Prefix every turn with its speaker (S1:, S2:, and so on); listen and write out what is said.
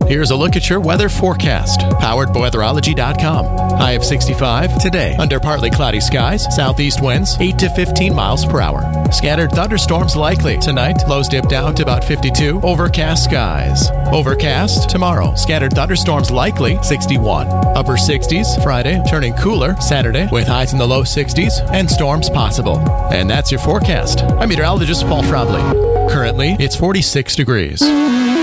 S1: Here's a look at your weather forecast, powered by weatherology.com. High of 65 today. Under partly cloudy skies, southeast winds 8 to 15 miles per hour. Scattered thunderstorms likely tonight. Lows dip down to about 52. Overcast skies. Overcast tomorrow. Scattered thunderstorms likely 61. Upper 60s Friday, turning cooler Saturday with highs in the low 60s and storms possible. And that's your forecast. I'm meteorologist Paul Frobley. Currently, it's 46 degrees.